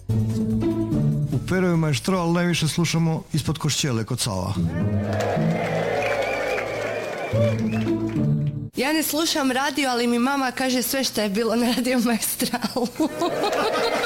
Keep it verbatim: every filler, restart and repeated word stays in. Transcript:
U Perovi Maestro, ali najviše slušamo Ispod košćele kod Sava. Ja ne slušam radio, ali mi mama kaže sve što je bilo na Radio Maestralu.